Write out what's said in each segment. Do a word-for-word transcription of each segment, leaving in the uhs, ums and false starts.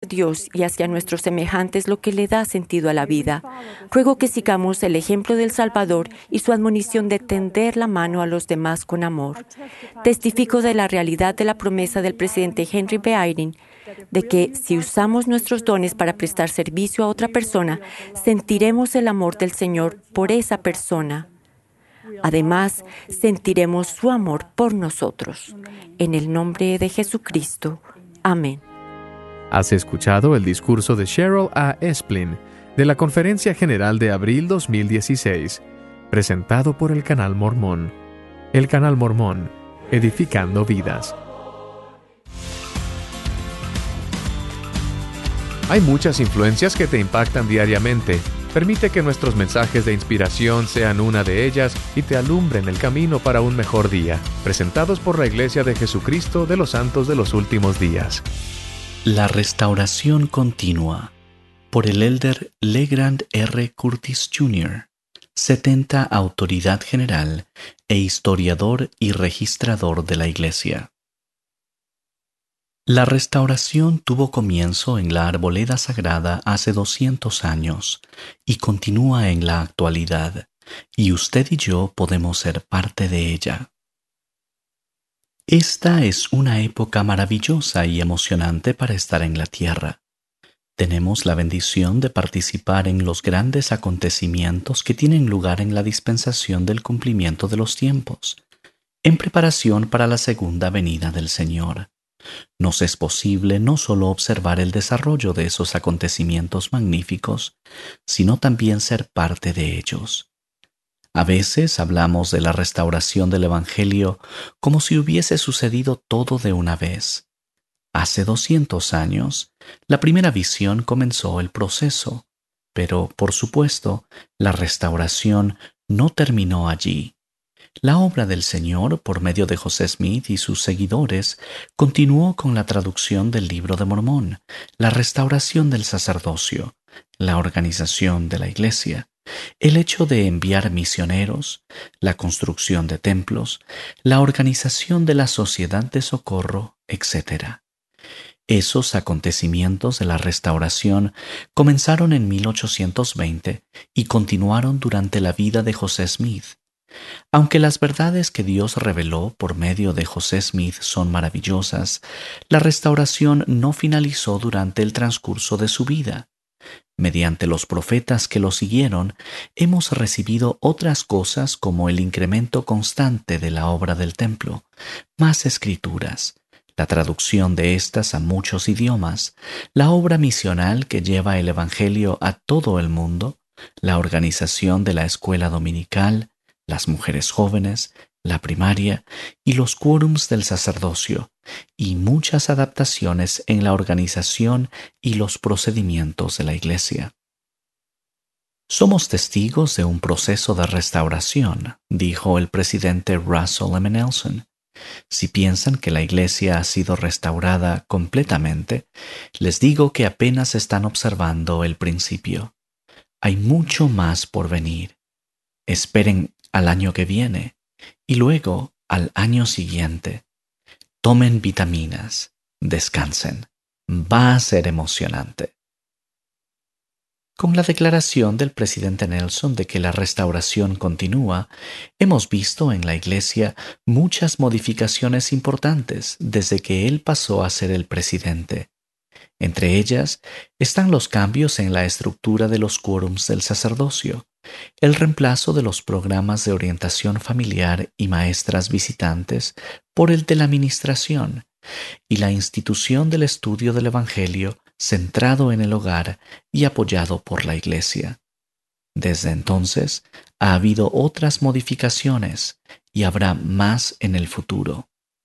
Dios y hacia nuestros semejantes lo que le da sentido a la vida. Ruego que sigamos el ejemplo del Salvador y su admonición de tender la mano a los demás con amor. Testifico de la realidad de la promesa del presidente Henry B. Eyring, de que si usamos nuestros dones para prestar servicio a otra persona, sentiremos el amor del Señor por esa persona. Además, sentiremos su amor por nosotros. En el nombre de Jesucristo. Amén. Has escuchado el discurso de Cheryl A. Esplin de la Conferencia General de abril dos mil dieciséis, presentado por el Canal Mormón. El Canal Mormón, edificando vidas. Hay muchas influencias que te impactan diariamente. Permite que nuestros mensajes de inspiración sean una de ellas y te alumbren el camino para un mejor día. Presentados por la Iglesia de Jesucristo de los Santos de los Últimos Días. La restauración continua, por el elder Legrand R. Curtis junior, setenta Autoridad General e historiador y registrador de la Iglesia. La restauración tuvo comienzo en la arboleda sagrada hace doscientos años y continúa en la actualidad, y usted y yo podemos ser parte de ella. Esta es una época maravillosa y emocionante para estar en la tierra. Tenemos la bendición de participar en los grandes acontecimientos que tienen lugar en la dispensación del cumplimiento de los tiempos, en preparación para la segunda venida del Señor. Nos es posible no solo observar el desarrollo de esos acontecimientos magníficos, sino también ser parte de ellos. A veces hablamos de la restauración del Evangelio como si hubiese sucedido todo de una vez. Hace doscientos años, la primera visión comenzó el proceso, pero, por supuesto, la restauración no terminó allí. La obra del Señor, por medio de José Smith y sus seguidores, continuó con la traducción del Libro de Mormón, la restauración del sacerdocio, la organización de la Iglesia, el hecho de enviar misioneros, la construcción de templos, la organización de la sociedad de socorro, etcétera. Esos acontecimientos de la restauración comenzaron en mil ochocientos veinte y continuaron durante la vida de José Smith. Aunque las verdades que Dios reveló por medio de José Smith son maravillosas, la restauración no finalizó durante el transcurso de su vida. Mediante los profetas que lo siguieron, hemos recibido otras cosas como el incremento constante de la obra del templo, más escrituras, la traducción de estas a muchos idiomas, la obra misional que lleva el Evangelio a todo el mundo, la organización de la escuela dominical, las mujeres jóvenes, la primaria y los quórums del sacerdocio, y muchas adaptaciones en la organización y los procedimientos de la Iglesia. Somos testigos de un proceso de restauración, dijo el presidente Russell M. Nelson. Si piensan que la Iglesia ha sido restaurada completamente, les digo que apenas están observando el principio. Hay mucho más por venir. Esperen al año que viene y luego al año siguiente. Tomen vitaminas, descansen. Va a ser emocionante. Con la declaración del presidente Nelson de que la restauración continúa, hemos visto en la Iglesia muchas modificaciones importantes desde que él pasó a ser el presidente. Entre ellas están los cambios en la estructura de los quórums del sacerdocio, el reemplazo de los programas de orientación familiar y maestras visitantes por el de la administración, y la institución del estudio del Evangelio centrado en el hogar y apoyado por la Iglesia. Desde entonces ha habido otras modificaciones y habrá más en el futuro.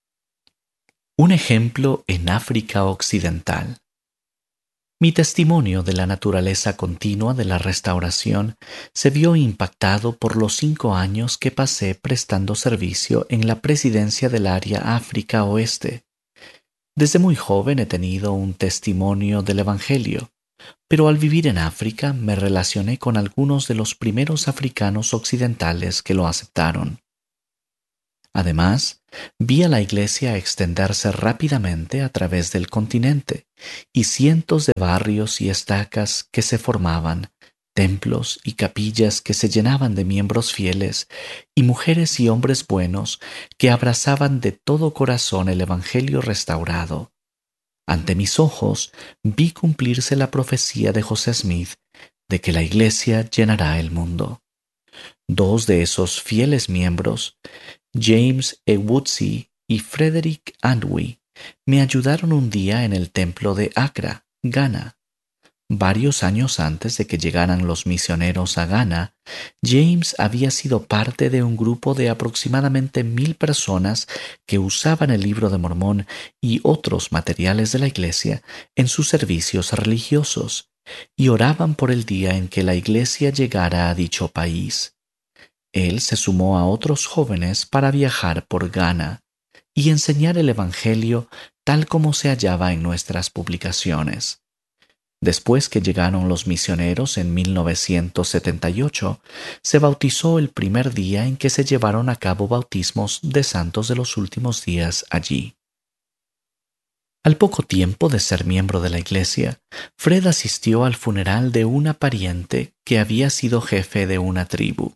Un ejemplo en África Occidental. Mi testimonio de la naturaleza continua de la restauración se vio impactado por los cinco años que pasé prestando servicio en la presidencia del área África Oeste. Desde muy joven he tenido un testimonio del Evangelio, pero al vivir en África me relacioné con algunos de los primeros africanos occidentales que lo aceptaron. Además, vi a la iglesia extenderse rápidamente a través del continente, y cientos de barrios y estacas que se formaban, templos y capillas que se llenaban de miembros fieles, y mujeres y hombres buenos que abrazaban de todo corazón el Evangelio restaurado. Ante mis ojos vi cumplirse la profecía de José Smith de que la iglesia llenará el mundo. Dos de esos fieles miembros, James E. Woodsey y Frederick Andwy, me ayudaron un día en el templo de Accra, Ghana. Varios años antes de que llegaran los misioneros a Ghana, James había sido parte de un grupo de aproximadamente mil personas que usaban el Libro de Mormón y otros materiales de la iglesia en sus servicios religiosos, y oraban por el día en que la iglesia llegara a dicho país. Él se sumó a otros jóvenes para viajar por Ghana y enseñar el Evangelio tal como se hallaba en nuestras publicaciones. Después que llegaron los misioneros en mil novecientos setenta y ocho, se bautizó el primer día en que se llevaron a cabo bautismos de santos de los últimos días allí. Al poco tiempo de ser miembro de la iglesia, Fred asistió al funeral de una pariente que había sido jefe de una tribu.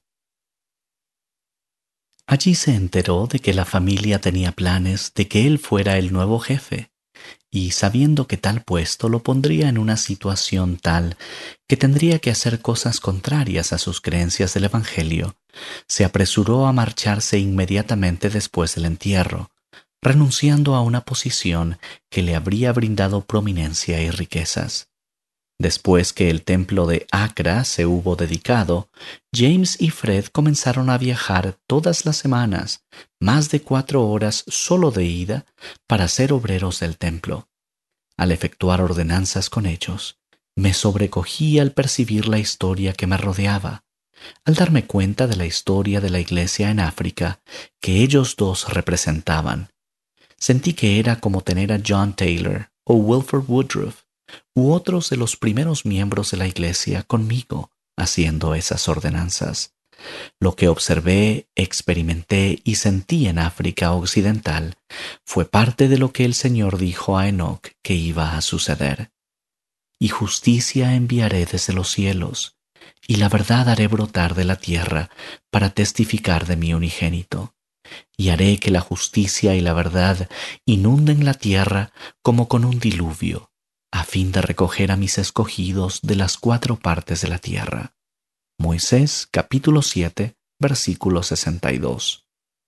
Allí se enteró de que la familia tenía planes de que él fuera el nuevo jefe, y sabiendo que tal puesto lo pondría en una situación tal que tendría que hacer cosas contrarias a sus creencias del Evangelio, se apresuró a marcharse inmediatamente después del entierro, renunciando a una posición que le habría brindado prominencia y riquezas. Después que el templo de Accra se hubo dedicado, James y Fred comenzaron a viajar todas las semanas, más de cuatro horas solo de ida, para ser obreros del templo. Al efectuar ordenanzas con ellos, me sobrecogí al percibir la historia que me rodeaba, al darme cuenta de la historia de la iglesia en África que ellos dos representaban. Sentí que era como tener a John Taylor o Wilford Woodruff u otros de los primeros miembros de la iglesia conmigo haciendo esas ordenanzas. Lo que observé, experimenté y sentí en África Occidental fue parte de lo que el Señor dijo a Enoc que iba a suceder. Y justicia enviaré desde los cielos, y la verdad haré brotar de la tierra para testificar de mi unigénito. Y haré que la justicia y la verdad inunden la tierra como con un diluvio, a fin de recoger a mis escogidos de las cuatro partes de la tierra. Moisés capítulo siete, versículo sesenta y dos.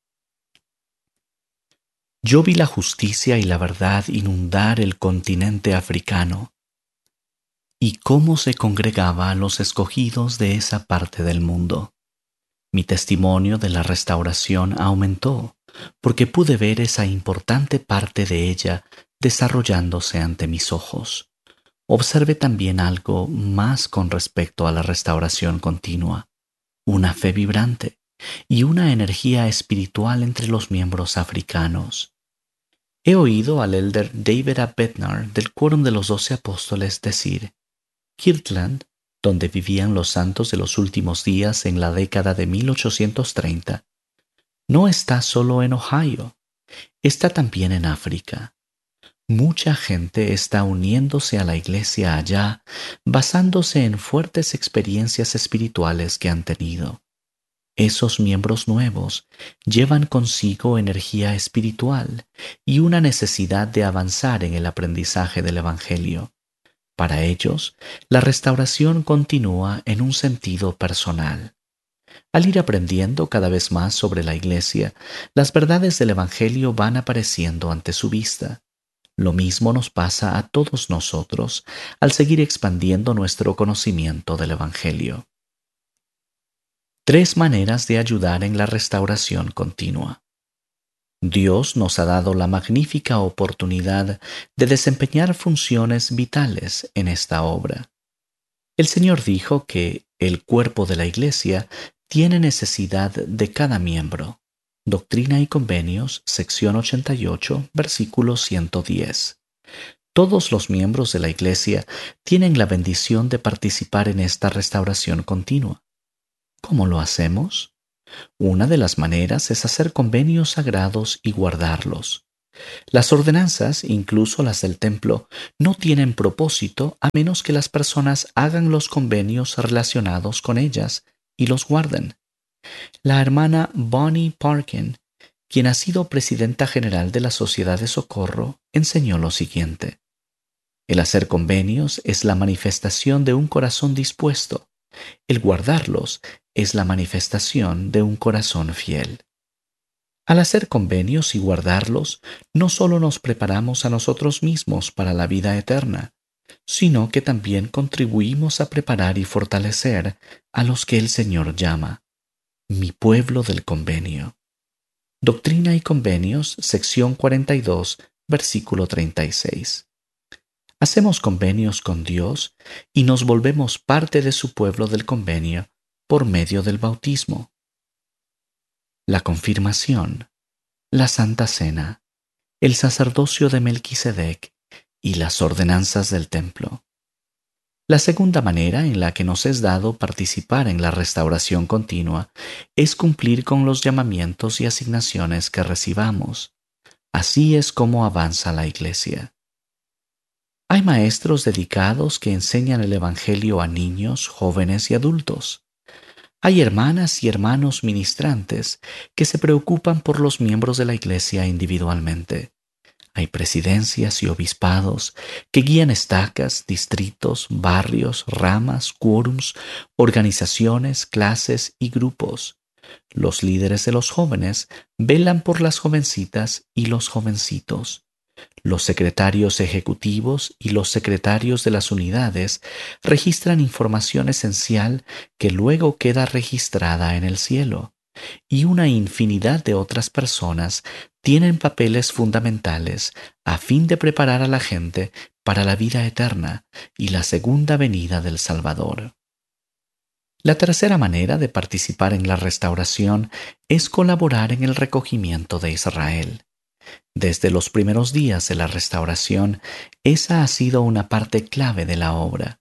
Yo vi la justicia y la verdad inundar el continente africano, y cómo se congregaba a los escogidos de esa parte del mundo. Mi testimonio de la restauración aumentó, porque pude ver esa importante parte de ella desarrollándose ante mis ojos. Observé también algo más con respecto a la restauración continua, una fe vibrante y una energía espiritual entre los miembros africanos. He oído al elder David A. Bednar del Quórum de los Doce Apóstoles decir: Kirtland, donde vivían los santos de los últimos días en la década de mil ochocientos treinta, no está solo en Ohio, está también en África. Mucha gente está uniéndose a la iglesia allá, basándose en fuertes experiencias espirituales que han tenido. Esos miembros nuevos llevan consigo energía espiritual y una necesidad de avanzar en el aprendizaje del Evangelio. Para ellos, la restauración continúa en un sentido personal. Al ir aprendiendo cada vez más sobre la iglesia, las verdades del Evangelio van apareciendo ante su vista. Lo mismo nos pasa a todos nosotros al seguir expandiendo nuestro conocimiento del Evangelio. Tres maneras de ayudar en la restauración continua. Dios nos ha dado la magnífica oportunidad de desempeñar funciones vitales en esta obra. El Señor dijo que el cuerpo de la Iglesia tiene necesidad de cada miembro. Doctrina y Convenios, sección ochenta y ocho, versículo ciento diez. Todos los miembros de la Iglesia tienen la bendición de participar en esta restauración continua. ¿Cómo lo hacemos? Una de las maneras es hacer convenios sagrados y guardarlos. Las ordenanzas, incluso las del templo, no tienen propósito a menos que las personas hagan los convenios relacionados con ellas y los guarden. La hermana Bonnie Parkin, quien ha sido presidenta general de la Sociedad de Socorro, enseñó lo siguiente: el hacer convenios es la manifestación de un corazón dispuesto. El guardarlos es la manifestación de un corazón fiel. Al hacer convenios y guardarlos, no solo nos preparamos a nosotros mismos para la vida eterna, sino que también contribuimos a preparar y fortalecer a los que el Señor llama mi pueblo del convenio. Doctrina y Convenios, sección cuarenta y dos, versículo treinta y seis. Hacemos convenios con Dios y nos volvemos parte de su pueblo del convenio por medio del bautismo, la confirmación, la Santa Cena, el sacerdocio de Melquisedec y las ordenanzas del templo. La segunda manera en la que nos es dado participar en la restauración continua es cumplir con los llamamientos y asignaciones que recibamos. Así es como avanza la Iglesia. Hay maestros dedicados que enseñan el Evangelio a niños, jóvenes y adultos. Hay hermanas y hermanos ministrantes que se preocupan por los miembros de la Iglesia individualmente. Hay presidencias y obispados que guían estacas, distritos, barrios, ramas, quórums, organizaciones, clases y grupos. Los líderes de los jóvenes velan por las jovencitas y los jovencitos. Los secretarios ejecutivos y los secretarios de las unidades registran información esencial que luego queda registrada en el cielo. Y una infinidad de otras personas tienen papeles fundamentales a fin de preparar a la gente para la vida eterna y la segunda venida del Salvador. La tercera manera de participar en la restauración es colaborar en el recogimiento de Israel. Desde los primeros días de la restauración, esa ha sido una parte clave de la obra.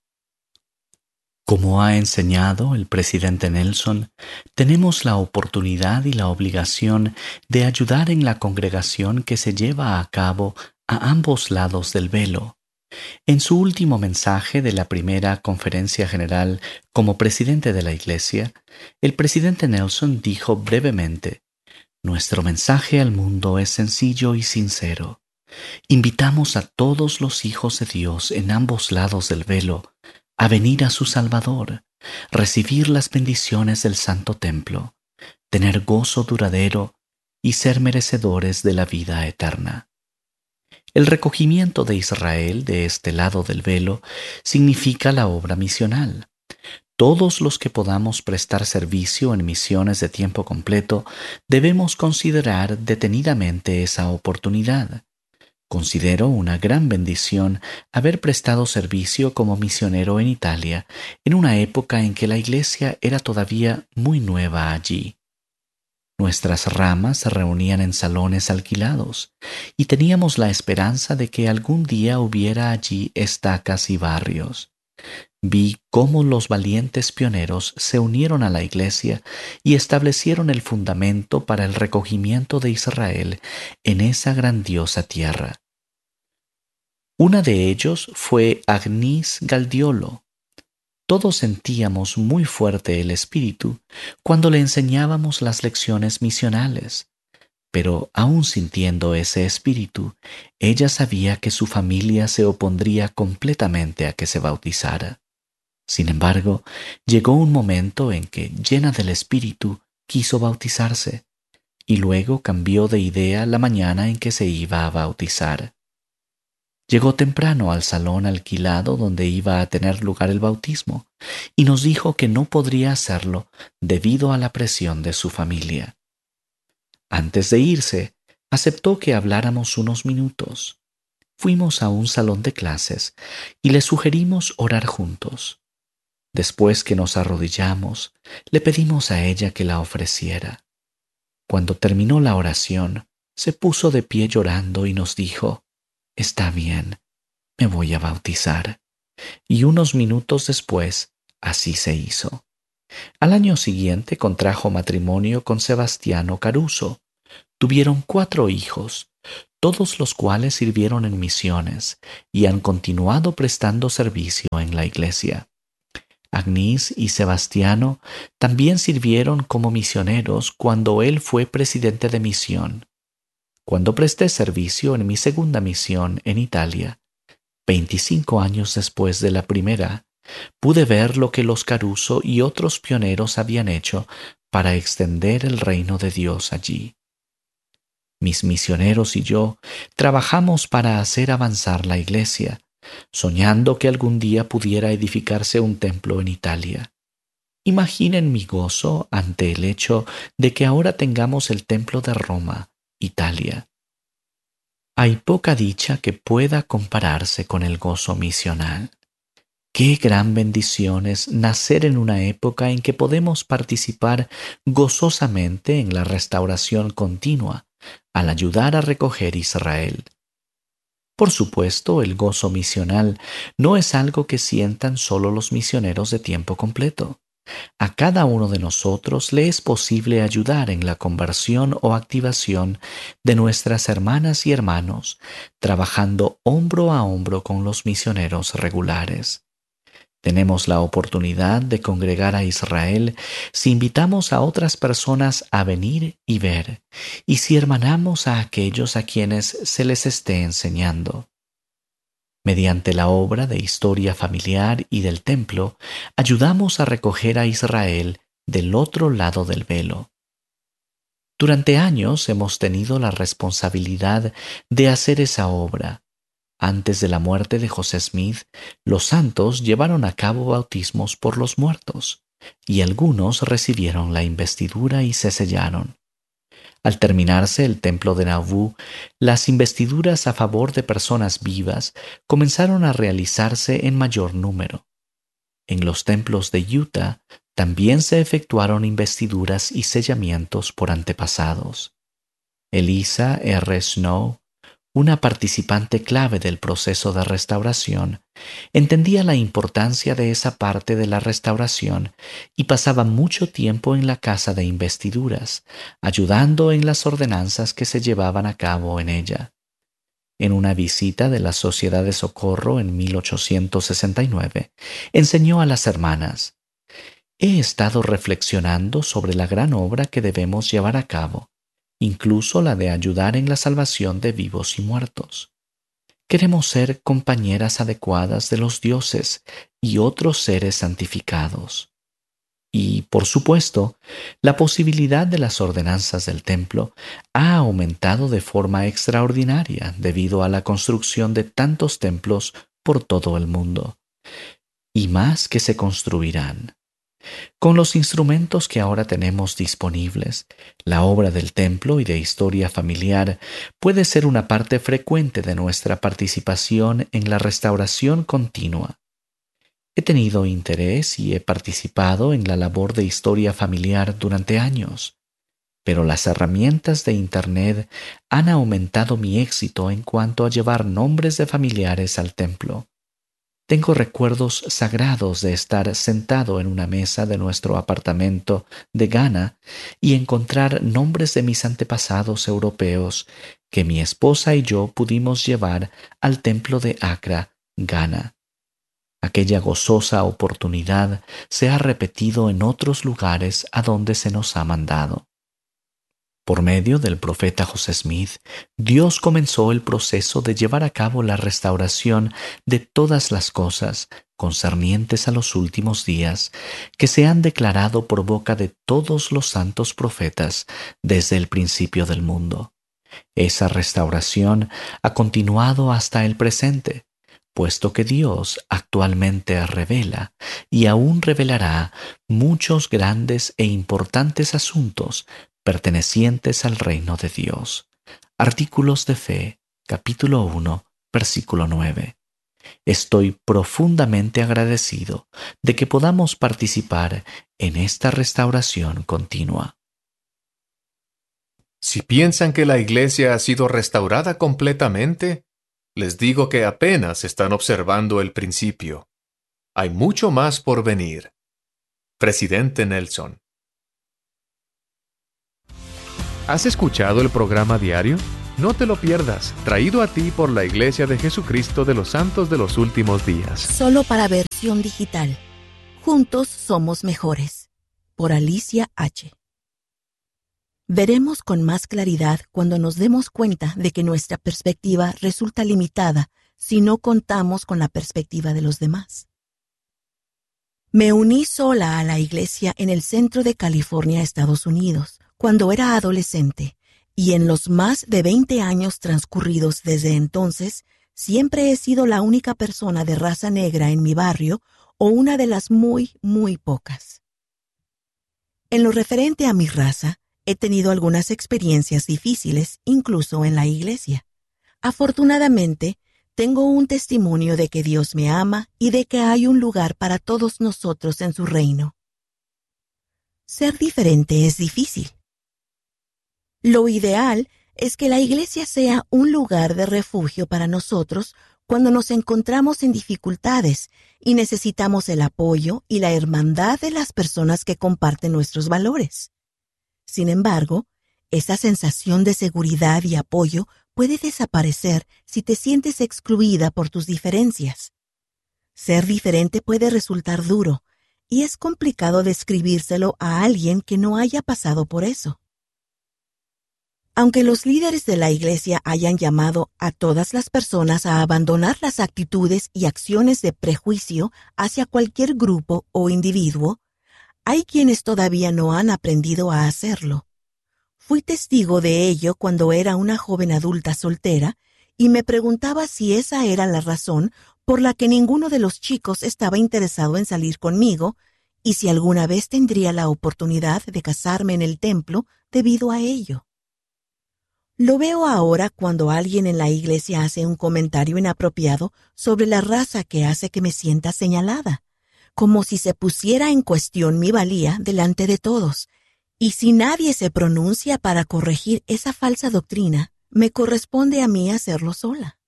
Como ha enseñado el presidente Nelson, tenemos la oportunidad y la obligación de ayudar en la congregación que se lleva a cabo a ambos lados del velo. En su último mensaje de la primera conferencia general como presidente de la Iglesia, el presidente Nelson dijo brevemente: nuestro mensaje al mundo es sencillo y sincero. Invitamos a todos los hijos de Dios en ambos lados del velo a venir a su Salvador, recibir las bendiciones del Santo Templo, tener gozo duradero y ser merecedores de la vida eterna. El recogimiento de Israel de este lado del velo significa la obra misional. Todos los que podamos prestar servicio en misiones de tiempo completo debemos considerar detenidamente esa oportunidad. Considero una gran bendición haber prestado servicio como misionero en Italia en una época en que la Iglesia era todavía muy nueva allí. Nuestras ramas se reunían en salones alquilados y teníamos la esperanza de que algún día hubiera allí estacas y barrios. Vi cómo los valientes pioneros se unieron a la Iglesia y establecieron el fundamento para el recogimiento de Israel en esa grandiosa tierra. Una de ellos fue Agnès Galdiolo. Todos sentíamos muy fuerte el espíritu cuando le enseñábamos las lecciones misionales, pero aún sintiendo ese espíritu, ella sabía que su familia se opondría completamente a que se bautizara. Sin embargo, llegó un momento en que, llena del Espíritu, quiso bautizarse, y luego cambió de idea la mañana en que se iba a bautizar. Llegó temprano al salón alquilado donde iba a tener lugar el bautismo, y nos dijo que no podría hacerlo debido a la presión de su familia. Antes de irse, aceptó que habláramos unos minutos. Fuimos a un salón de clases y le sugerimos orar juntos. Después que nos arrodillamos, le pedimos a ella que la ofreciera. Cuando terminó la oración, se puso de pie llorando y nos dijo: «Está bien, me voy a bautizar». Y unos minutos después, así se hizo. Al año siguiente contrajo matrimonio con Sebastiano Caruso. Tuvieron cuatro hijos, todos los cuales sirvieron en misiones y han continuado prestando servicio en la iglesia. Agnís y Sebastiano también sirvieron como misioneros cuando él fue presidente de misión. Cuando presté servicio en mi segunda misión en Italia, veinticinco años después de la primera, pude ver lo que los Caruso y otros pioneros habían hecho para extender el reino de Dios allí. Mis misioneros y yo trabajamos para hacer avanzar la iglesia, soñando que algún día pudiera edificarse un templo en Italia. Imaginen mi gozo ante el hecho de que ahora tengamos el templo de Roma, Italia. Hay poca dicha que pueda compararse con el gozo misional. Qué gran bendición es nacer en una época en que podemos participar gozosamente en la restauración continua, al ayudar a recoger Israel. Por supuesto, el gozo misional no es algo que sientan solo los misioneros de tiempo completo. A cada uno de nosotros le es posible ayudar en la conversión o activación de nuestras hermanas y hermanos, trabajando hombro a hombro con los misioneros regulares. Tenemos la oportunidad de congregar a Israel si invitamos a otras personas a venir y ver, y si hermanamos a aquellos a quienes se les esté enseñando. Mediante la obra de historia familiar y del templo, ayudamos a recoger a Israel del otro lado del velo. Durante años hemos tenido la responsabilidad de hacer esa obra. Antes de la muerte de José Smith, los santos llevaron a cabo bautismos por los muertos, y algunos recibieron la investidura y se sellaron. Al terminarse el templo de Nauvoo, las investiduras a favor de personas vivas comenzaron a realizarse en mayor número. En los templos de Utah también se efectuaron investiduras y sellamientos por antepasados. Elisa R. Snow, una participante clave del proceso de restauración, entendía la importancia de esa parte de la restauración y pasaba mucho tiempo en la casa de investiduras, ayudando en las ordenanzas que se llevaban a cabo en ella. En una visita de la Sociedad de Socorro en mil ochocientos sesenta y nueve, enseñó a las hermanas: «He estado reflexionando sobre la gran obra que debemos llevar a cabo, incluso la de ayudar en la salvación de vivos y muertos. Queremos ser compañeras adecuadas de los dioses y otros seres santificados. Y, por supuesto, la posibilidad de las ordenanzas del templo ha aumentado de forma extraordinaria debido a la construcción de tantos templos por todo el mundo, y más que se construirán. Con los instrumentos que ahora tenemos disponibles, la obra del templo y de historia familiar puede ser una parte frecuente de nuestra participación en la restauración continua. He tenido interés y he participado en la labor de historia familiar durante años, pero las herramientas de Internet han aumentado mi éxito en cuanto a llevar nombres de familiares al templo. Tengo recuerdos sagrados de estar sentado en una mesa de nuestro apartamento de Ghana y encontrar nombres de mis antepasados europeos que mi esposa y yo pudimos llevar al templo de Accra, Ghana. Aquella gozosa oportunidad se ha repetido en otros lugares a donde se nos ha mandado. Por medio del profeta José Smith, Dios comenzó el proceso de llevar a cabo la restauración de todas las cosas concernientes a los últimos días que se han declarado por boca de todos los santos profetas desde el principio del mundo. Esa restauración ha continuado hasta el presente, puesto que Dios actualmente revela y aún revelará muchos grandes e importantes asuntos pertenecientes al reino de Dios. Artículos de Fe, capítulo uno, versículo nueve. Estoy profundamente agradecido de que podamos participar en esta restauración continua. Si piensan que la iglesia ha sido restaurada completamente, les digo que apenas están observando el principio. Hay mucho más por venir. Presidente Nelson. ¿Has escuchado el programa diario? No te lo pierdas, traído a ti por la Iglesia de Jesucristo de los Santos de los Últimos Días. Solo para versión digital. Juntos somos mejores. Por Alicia H. Veremos con más claridad cuando nos demos cuenta de que nuestra perspectiva resulta limitada si no contamos con la perspectiva de los demás. Me uní sola a la iglesia en el centro de California, Estados Unidos, cuando era adolescente, y en los más de veinte años transcurridos desde entonces, siempre he sido la única persona de raza negra en mi barrio o una de las muy, muy pocas. En lo referente a mi raza, he tenido algunas experiencias difíciles, incluso en la iglesia. Afortunadamente, tengo un testimonio de que Dios me ama y de que hay un lugar para todos nosotros en su reino. Ser diferente es difícil. Lo ideal es que la iglesia sea un lugar de refugio para nosotros cuando nos encontramos en dificultades y necesitamos el apoyo y la hermandad de las personas que comparten nuestros valores. Sin embargo, esa sensación de seguridad y apoyo puede desaparecer si te sientes excluida por tus diferencias. Ser diferente puede resultar duro, y es complicado describírselo a alguien que no haya pasado por eso. Aunque los líderes de la iglesia hayan llamado a todas las personas a abandonar las actitudes y acciones de prejuicio hacia cualquier grupo o individuo, hay quienes todavía no han aprendido a hacerlo. Fui testigo de ello cuando era una joven adulta soltera y me preguntaba si esa era la razón por la que ninguno de los chicos estaba interesado en salir conmigo y si alguna vez tendría la oportunidad de casarme en el templo debido a ello. Lo veo ahora cuando alguien en la iglesia hace un comentario inapropiado sobre la raza que hace que me sienta señalada, como si se pusiera en cuestión mi valía delante de todos. Y si nadie se pronuncia para corregir esa falsa doctrina, me corresponde a mí hacerlo sola.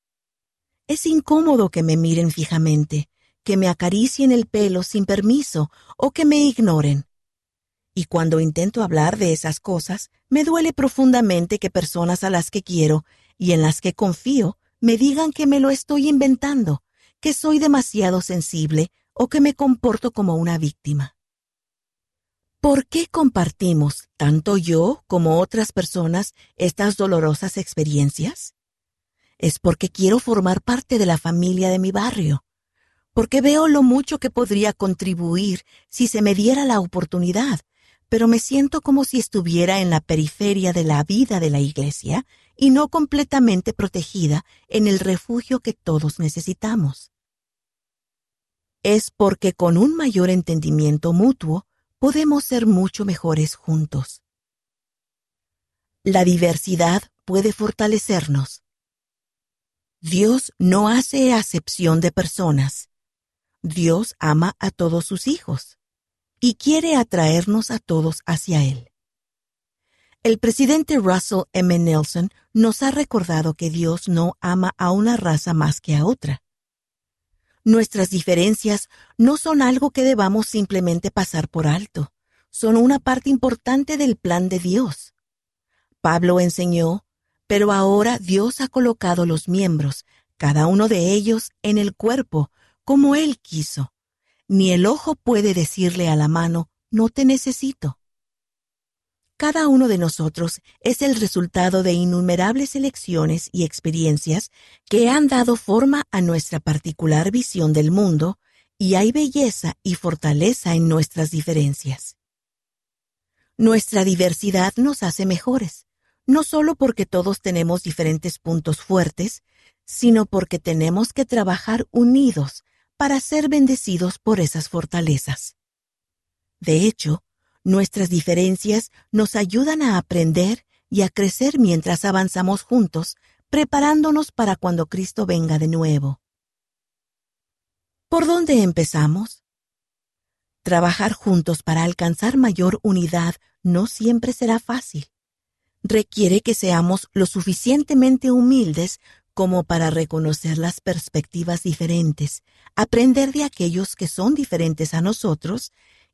Es incómodo que me miren fijamente, que me acaricien el pelo sin permiso o que me ignoren. Y cuando intento hablar de esas cosas, me duele profundamente que personas a las que quiero y en las que confío me digan que me lo estoy inventando, que soy demasiado sensible o que me comporto como una víctima. ¿Por qué compartimos, tanto yo como otras personas, estas dolorosas experiencias? Es porque quiero formar parte de la familia de mi barrio, porque veo lo mucho que podría contribuir si se me diera la oportunidad, pero me siento como si estuviera en la periferia de la vida de la iglesia y no completamente protegida en el refugio que todos necesitamos. Es porque con un mayor entendimiento mutuo, podemos ser mucho mejores juntos. La diversidad puede fortalecernos. Dios no hace acepción de personas. Dios ama a todos sus hijos y quiere atraernos a todos hacia Él. El presidente Russell M. Nelson nos ha recordado que Dios no ama a una raza más que a otra. Nuestras diferencias no son algo que debamos simplemente pasar por alto. Son una parte importante del plan de Dios. Pablo enseñó, pero ahora Dios ha colocado los miembros, cada uno de ellos, en el cuerpo, como Él quiso. Ni el ojo puede decirle a la mano, no te necesito. Cada uno de nosotros es el resultado de innumerables elecciones y experiencias que han dado forma a nuestra particular visión del mundo, y hay belleza y fortaleza en nuestras diferencias. Nuestra diversidad nos hace mejores, no solo porque todos tenemos diferentes puntos fuertes, sino porque tenemos que trabajar unidos para ser bendecidos por esas fortalezas. De hecho, nuestras diferencias nos ayudan a aprender y a crecer mientras avanzamos juntos, preparándonos para cuando Cristo venga de nuevo. ¿Por dónde empezamos? Trabajar juntos para alcanzar mayor unidad no siempre será fácil. Requiere que seamos lo suficientemente humildes como para reconocer las perspectivas diferentes, aprender de aquellos que son diferentes a nosotros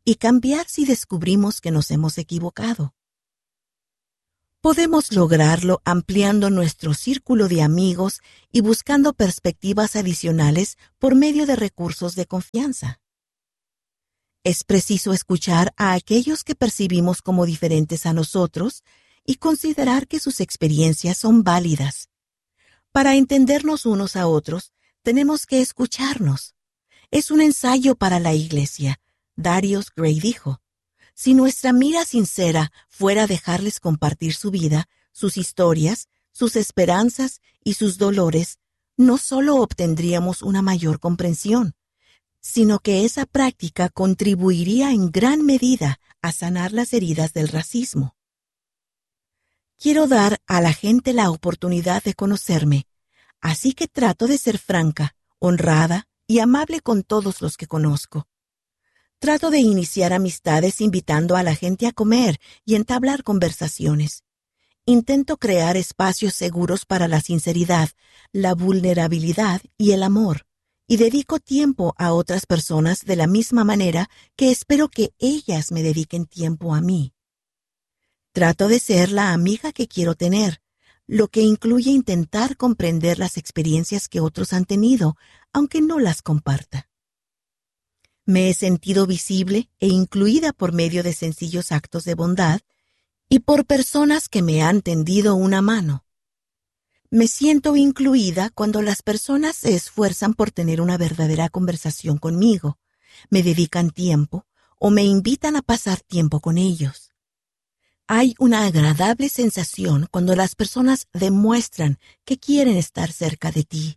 y cambiar si descubrimos que nos hemos equivocado. Podemos lograrlo ampliando nuestro círculo de amigos y buscando perspectivas adicionales por medio de recursos de confianza. Es preciso escuchar a aquellos que percibimos como diferentes a nosotros y considerar que sus experiencias son válidas. Para entendernos unos a otros, tenemos que escucharnos. Es un ensayo para la Iglesia. Darius Gray dijo, si nuestra mira sincera fuera dejarles compartir su vida, sus historias, sus esperanzas y sus dolores, no solo obtendríamos una mayor comprensión, sino que esa práctica contribuiría en gran medida a sanar las heridas del racismo. Quiero dar a la gente la oportunidad de conocerme, así que trato de ser franca, honrada y amable con todos los que conozco. Trato de iniciar amistades invitando a la gente a comer y entablar conversaciones. Intento crear espacios seguros para la sinceridad, la vulnerabilidad y el amor, y dedico tiempo a otras personas de la misma manera que espero que ellas me dediquen tiempo a mí. Trato de ser la amiga que quiero tener, lo que incluye intentar comprender las experiencias que otros han tenido, aunque no las comparta. Me he sentido visible e incluida por medio de sencillos actos de bondad y por personas que me han tendido una mano. Me siento incluida cuando las personas se esfuerzan por tener una verdadera conversación conmigo, me dedican tiempo o me invitan a pasar tiempo con ellos. Hay una agradable sensación cuando las personas demuestran que quieren estar cerca de ti.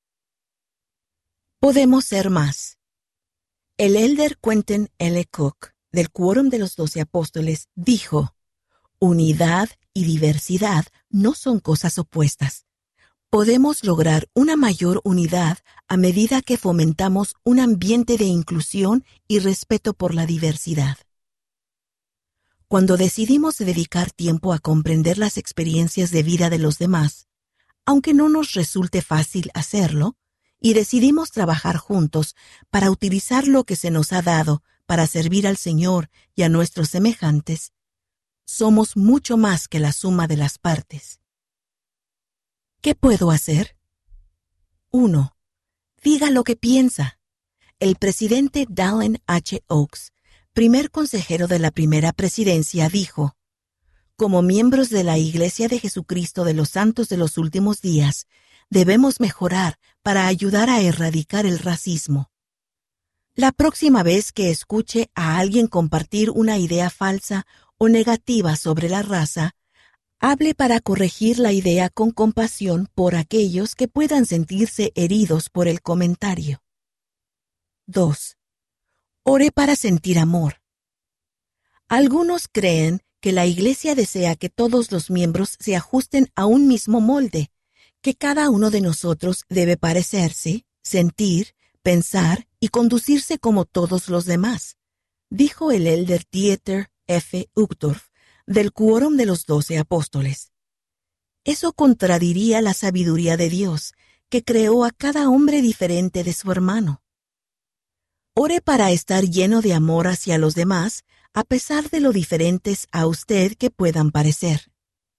Podemos ser más. El elder Quentin L. Cook, del Quórum de los Doce Apóstoles, dijo, unidad y diversidad no son cosas opuestas. Podemos lograr una mayor unidad a medida que fomentamos un ambiente de inclusión y respeto por la diversidad. Cuando decidimos dedicar tiempo a comprender las experiencias de vida de los demás, aunque no nos resulte fácil hacerlo, y decidimos trabajar juntos para utilizar lo que se nos ha dado para servir al Señor y a nuestros semejantes, somos mucho más que la suma de las partes. ¿Qué puedo hacer? uno. Diga lo que piensa. El presidente Dallin H. Oaks, primer consejero de la primera presidencia, dijo, como miembros de la Iglesia de Jesucristo de los Santos de los Últimos Días, debemos mejorar para ayudar a erradicar el racismo. La próxima vez que escuche a alguien compartir una idea falsa o negativa sobre la raza, hable para corregir la idea con compasión por aquellos que puedan sentirse heridos por el comentario. dos. Ore para sentir amor. Algunos creen que la Iglesia desea que todos los miembros se ajusten a un mismo molde, que cada uno de nosotros debe parecerse, sentir, pensar y conducirse como todos los demás, dijo el elder Dieter F. Uchtdorf, del Quórum de los Doce Apóstoles. Eso contradiría la sabiduría de Dios, que creó a cada hombre diferente de su hermano. Ore para estar lleno de amor hacia los demás, a pesar de lo diferentes a usted que puedan parecer.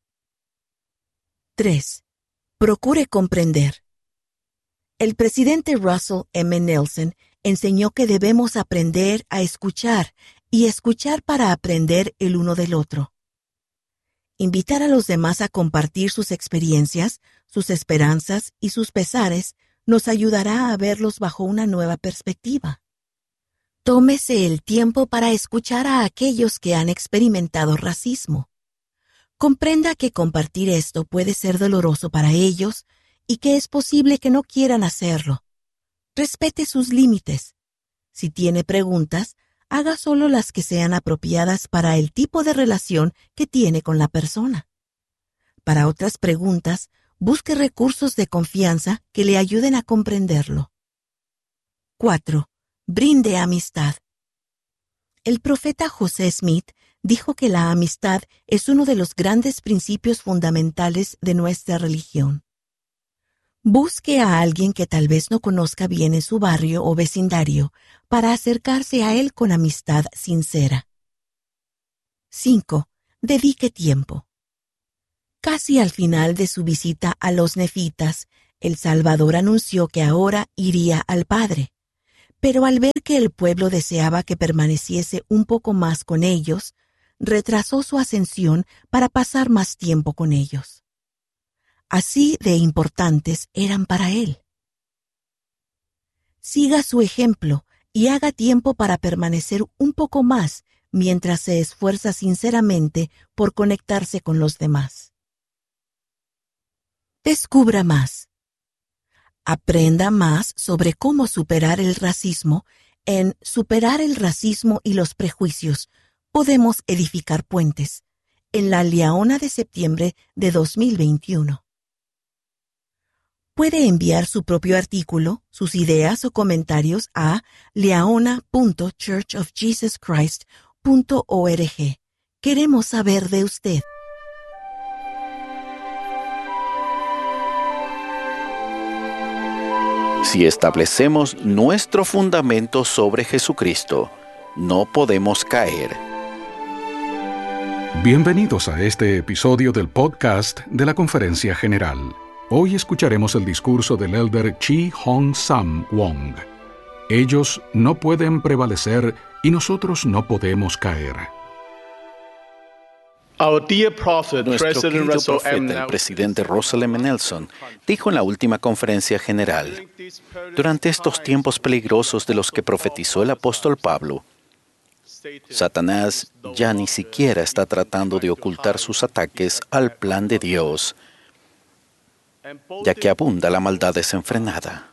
tres. Procure comprender. El presidente Russell M. Nelson enseñó que debemos aprender a escuchar y escuchar para aprender el uno del otro. Invitar a los demás a compartir sus experiencias, sus esperanzas y sus pesares nos ayudará a verlos bajo una nueva perspectiva. Tómese el tiempo para escuchar a aquellos que han experimentado racismo. Comprenda que compartir esto puede ser doloroso para ellos y que es posible que no quieran hacerlo. Respete sus límites. Si tiene preguntas, haga solo las que sean apropiadas para el tipo de relación que tiene con la persona. Para otras preguntas, busque recursos de confianza que le ayuden a comprenderlo. cuatro. Brinde amistad. El profeta José Smith dijo que la amistad es uno de los grandes principios fundamentales de nuestra religión. Busque a alguien que tal vez no conozca bien en su barrio o vecindario para acercarse a él con amistad sincera. cinco. Dedique tiempo. Casi al final de su visita a los nefitas, el Salvador anunció que ahora iría al Padre. Pero al ver que el pueblo deseaba que permaneciese un poco más con ellos, retrasó su ascensión para pasar más tiempo con ellos. Así de importantes eran para él. Siga su ejemplo y haga tiempo para permanecer un poco más mientras se esfuerza sinceramente por conectarse con los demás. Descubra más. Aprenda más sobre cómo superar el racismo. En Superar el racismo y los prejuicios, podemos edificar puentes, en la Liaona de septiembre de dos mil veintiuno. Puede enviar su propio artículo, sus ideas o comentarios a liaona punto church of jesus christ punto org. Queremos saber de usted. Si establecemos nuestro fundamento sobre Jesucristo, no podemos caer. Bienvenidos a este episodio del podcast de la Conferencia General. Hoy escucharemos el discurso del elder Chi Hong Sam Wong. Ellos no pueden prevalecer y nosotros no podemos caer. Nuestro querido profeta, el presidente Russell M. Nelson, dijo en la última conferencia general: durante estos tiempos peligrosos de los que profetizó el apóstol Pablo, Satanás ya ni siquiera está tratando de ocultar sus ataques al plan de Dios, ya que abunda la maldad desenfrenada.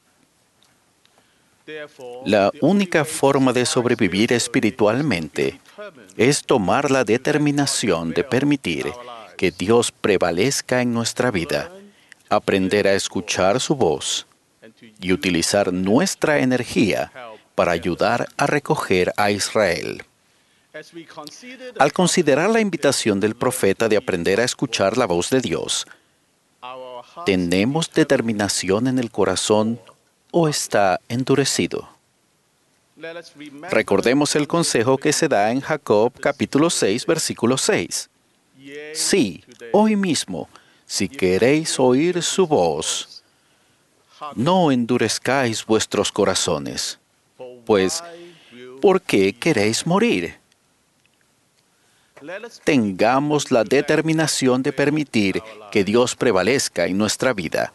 La única forma de sobrevivir espiritualmente es tomar la determinación de permitir que Dios prevalezca en nuestra vida, aprender a escuchar su voz y utilizar nuestra energía para ayudar a recoger a Israel. Al considerar la invitación del profeta de aprender a escuchar la voz de Dios, ¿tenemos determinación en el corazón o está endurecido? Recordemos el consejo que se da en Jacob capítulo seis, versículo seis. Sí, hoy mismo, si queréis oír su voz, no endurezcáis vuestros corazones, pues, ¿por qué queréis morir? Tengamos la determinación de permitir que Dios prevalezca en nuestra vida.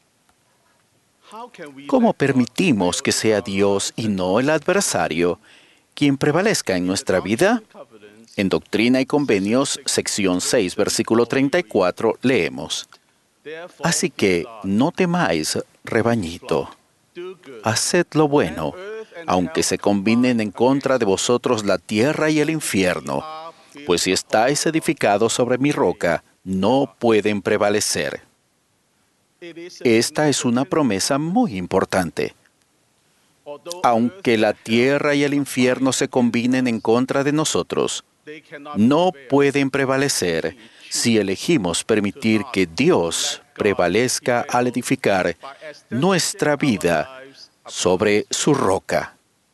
¿Cómo permitimos que sea Dios y no el adversario quien prevalezca en nuestra vida? En Doctrina y Convenios, sección seis, versículo treinta y cuatro, leemos: así que no temáis, rebañito. Haced lo bueno, aunque se combinen en contra de vosotros la tierra y el infierno, pues si estáis edificados sobre mi roca, no pueden prevalecer. Esta es una promesa muy importante. Aunque la tierra y el infierno se combinen en contra de nosotros, no pueden prevalecer si elegimos permitir que Dios prevalezca al edificar nuestra vida sobre su roca.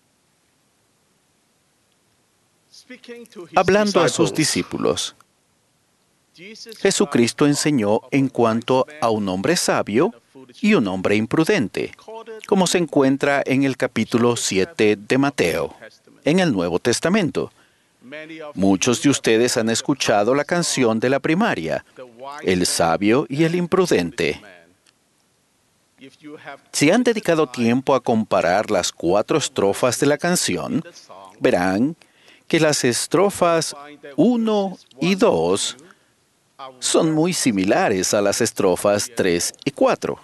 Hablando a sus discípulos, Jesucristo enseñó en cuanto a un hombre sabio y un hombre imprudente, como se encuentra en el capítulo siete de Mateo, en el Nuevo Testamento. Muchos de ustedes han escuchado la canción de la primaria, El sabio y el imprudente. Si han dedicado tiempo a comparar las cuatro estrofas de la canción, verán que las estrofas uno y dos son muy similares a las estrofas tres y cuatro.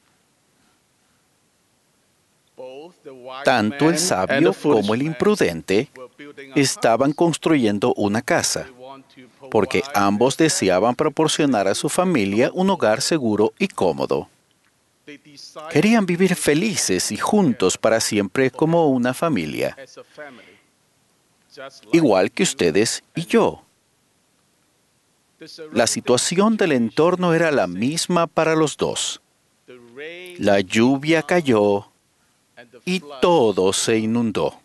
Tanto el sabio como el imprudente estaban construyendo una casa, porque ambos deseaban proporcionar a su familia un hogar seguro y cómodo. Querían vivir felices y juntos para siempre como una familia, igual que ustedes y yo. La situación del entorno era la misma para los dos. la lluvia cayó y todo se inundó.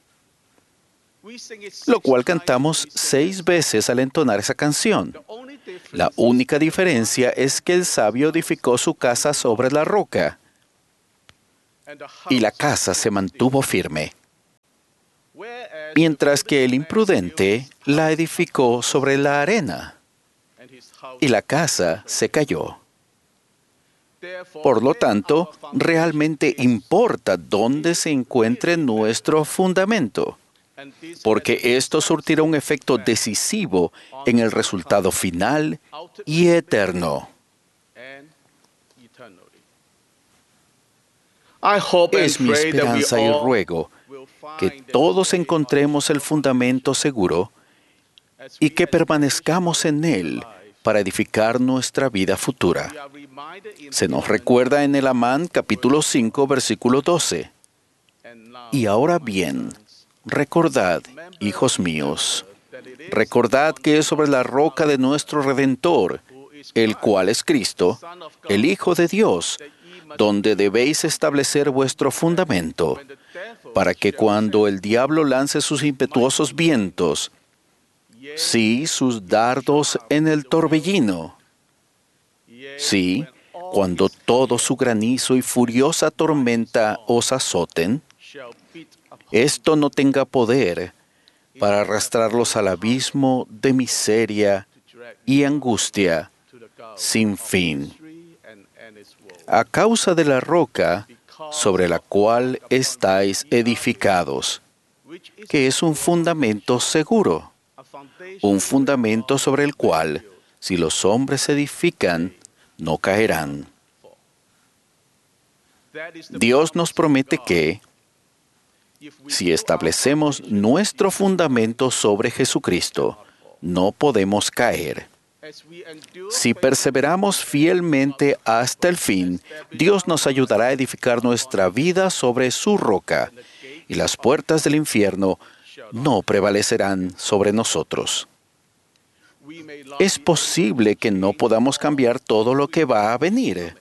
Lo cual cantamos seis veces al entonar esa canción. La única diferencia es que el sabio edificó su casa sobre la roca y la casa se mantuvo firme, mientras que el imprudente la edificó sobre la arena y la casa se cayó. Por lo tanto, realmente importa dónde se encuentre nuestro fundamento, porque esto surtirá un efecto decisivo en el resultado final y eterno. Es mi esperanza y ruego que todos encontremos el fundamento seguro y que permanezcamos en él para edificar nuestra vida futura. Se nos recuerda en el Amán capítulo cinco, versículo doce. Y ahora bien, recordad, hijos míos, recordad que es sobre la roca de nuestro Redentor, el cual es Cristo, el Hijo de Dios, donde debéis establecer vuestro fundamento, para que cuando el diablo lance sus impetuosos vientos, sí, sus dardos en el torbellino, sí, cuando todo su granizo y furiosa tormenta os azoten, esto no tenga poder para arrastrarlos al abismo de miseria y angustia sin fin. A causa de la roca sobre la cual estáis edificados, que es un fundamento seguro, un fundamento sobre el cual, si los hombres edifican, no caerán. Dios nos promete que, si establecemos nuestro fundamento sobre Jesucristo, no podemos caer. Si perseveramos fielmente hasta el fin, Dios nos ayudará a edificar nuestra vida sobre su roca, y las puertas del infierno no prevalecerán sobre nosotros. Es posible que no podamos cambiar todo lo que va a venir,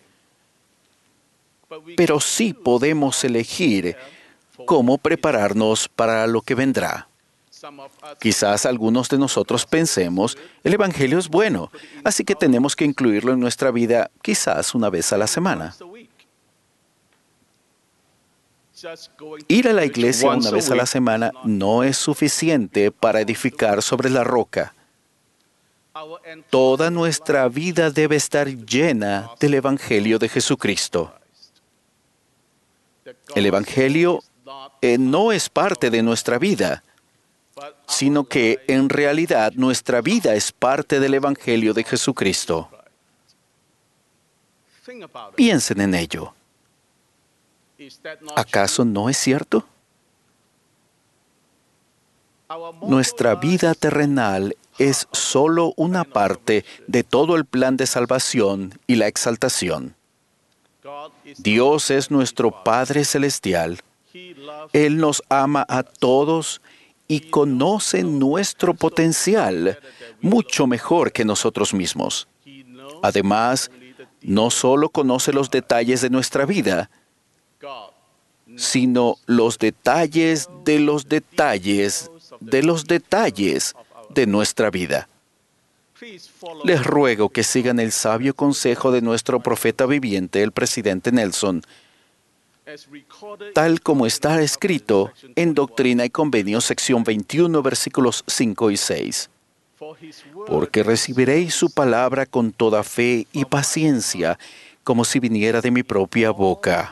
pero sí podemos elegir cómo prepararnos para lo que vendrá. Quizás algunos de nosotros pensemos, el Evangelio es bueno, así que tenemos que incluirlo en nuestra vida quizás una vez a la semana. Ir a la iglesia una vez a la semana no es suficiente para edificar sobre la roca. Toda nuestra vida debe estar llena del Evangelio de Jesucristo. El Evangelio eh, no es parte de nuestra vida, sino que en realidad nuestra vida es parte del Evangelio de Jesucristo. Piensen en ello. ¿Acaso no es cierto? Nuestra vida terrenal es solo una parte de todo el plan de salvación y la exaltación. Dios es nuestro Padre Celestial. Él nos ama a todos y conoce nuestro potencial mucho mejor que nosotros mismos. Además, no solo conoce los detalles de nuestra vida, sino los detalles de los detalles de los detalles de nuestra vida. Les ruego que sigan el sabio consejo de nuestro profeta viviente, el presidente Nelson, tal como está escrito en Doctrina y Convenios, sección veintiuno, versículos cinco y seis. Porque recibiréis su palabra con toda fe y paciencia, como si viniera de mi propia boca.